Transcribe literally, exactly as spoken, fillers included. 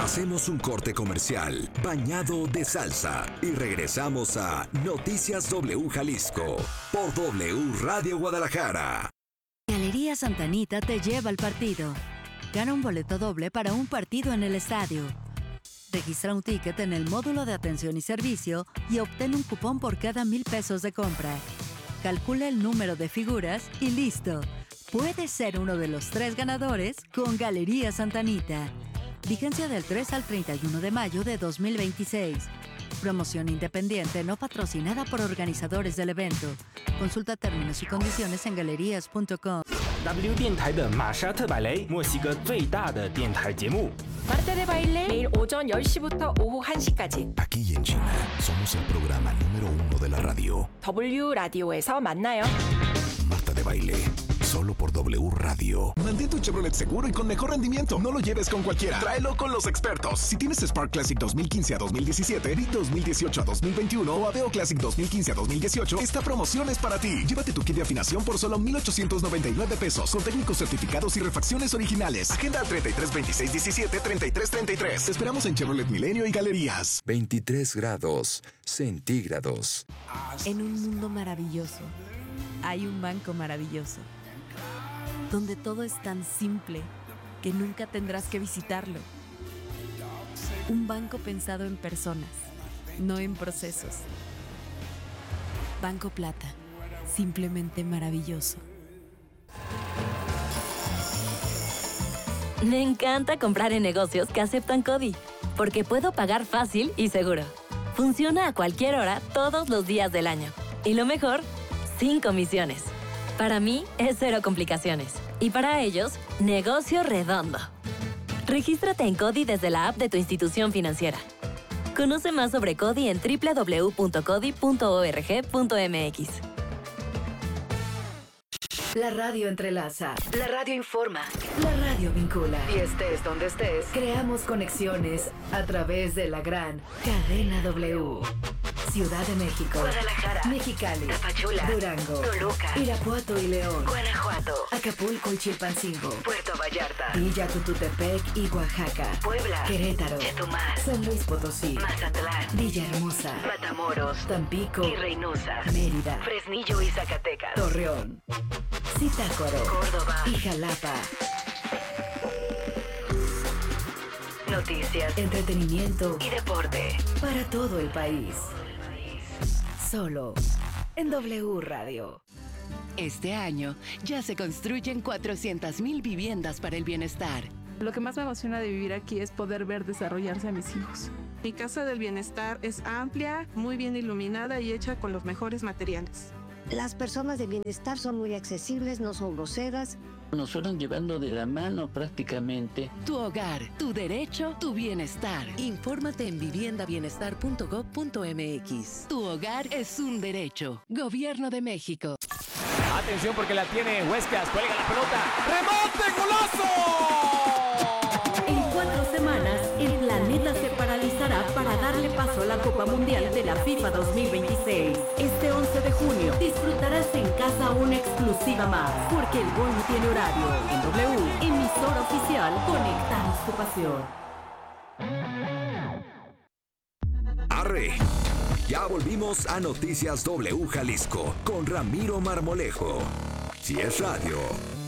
Hacemos un corte comercial bañado de salsa y regresamos a Noticias W Jalisco por W Radio Guadalajara. Galería Santa Anita te lleva al partido. Gana un boleto doble para un partido en el estadio. Registra un ticket en el módulo de atención y servicio y obtén un cupón por cada mil pesos de compra. Calcula el número de figuras y listo. Puedes ser uno de los tres ganadores con Galería Santa Anita. Vigencia del tres al treinta y uno de mayo de dos mil veintiséis. Promoción independiente no patrocinada por organizadores del evento. Consulta términos y condiciones en galerías punto com. W 电台的玛莎特百雷，墨西哥最大的电台节目。 Marta de Baile 매일 오전 열 시부터 오후 한 시까지. Aquí en China somos el programa número uno de la radio. W 라디오에서 만나요. Marta de Baile. Solo por W Radio. Mantén tu Chevrolet seguro y con mejor rendimiento. No lo lleves con cualquiera. Tráelo con los expertos. Si tienes Spark Classic dos mil quince a dos mil diecisiete, Beat dos mil dieciocho a dos mil veintiuno o Aveo Classic dos mil quince a dos mil dieciocho, esta promoción es para ti. Llévate tu kit de afinación por solo mil ochocientos noventa y nueve pesos con técnicos certificados y refacciones originales. Agenda al treinta y tres veintiséis diecisiete treinta y tres treinta y tres. Te esperamos en Chevrolet Milenio y Galerías. veintitrés grados centígrados. En un mundo maravilloso, hay un banco maravilloso, donde todo es tan simple que nunca tendrás que visitarlo. Un banco pensado en personas, no en procesos. Banco Plata, simplemente maravilloso. Me encanta comprar en negocios que aceptan CODI, porque puedo pagar fácil y seguro. Funciona a cualquier hora, todos los días del año. Y lo mejor, sin comisiones. Para mí es cero complicaciones. Y para ellos, negocio redondo. Regístrate en CODI desde la app de tu institución financiera. Conoce más sobre CODI en doble u doble u doble u punto codi punto org punto m x. La radio entrelaza. La radio informa. La radio vincula. Y estés donde estés, creamos conexiones a través de la gran cadena W. Ciudad de México, Guadalajara, Mexicali, Tapachula, Durango, Toluca, Irapuato y León, Guanajuato, Acapulco y Chilpancingo, Puerto Vallarta, Villa Tututepec y Oaxaca, Puebla, Querétaro, Chetumal, San Luis Potosí, Mazatlán, Villahermosa, Matamoros, Tampico y Reynosa, Mérida, Fresnillo y Zacatecas, Torreón, Zitácuaro, Córdoba y Jalapa. Noticias, entretenimiento y deporte para todo el país. Solo en W Radio. Este año ya se construyen cuatrocientas mil viviendas para el bienestar. Lo que más me emociona de vivir aquí es poder ver desarrollarse a mis hijos. Mi casa del bienestar es amplia, muy bien iluminada y hecha con los mejores materiales. Las personas de bienestar son muy accesibles, no son groseras. Nos fueron llevando de la mano prácticamente. Tu hogar, tu derecho, tu bienestar. Infórmate en vivienda bienestar punto gob punto m x. Tu hogar es un derecho. Gobierno de México. Atención porque la tiene Huescas, cuelga la pelota. ¡Remonte, golazo! En cuatro semanas, el planeta se paralizará para darle paso a la Copa Mundial de la FIFA dos mil veintiséis. Este once de junio disfrutarás en casa una exclusiva más, porque el gol no tiene horario. En W, emisora oficial, conectamos tu pasión. ¡Arre! Ya volvimos a Noticias W Jalisco con Ramiro Marmolejo. Si es radio,